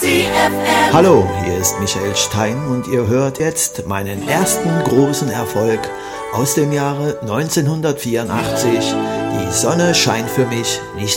FM. Hallo, hier ist Michael Stein und ihr hört jetzt meinen ersten großen Erfolg aus dem Jahre 1984. Die Sonne scheint für mich nicht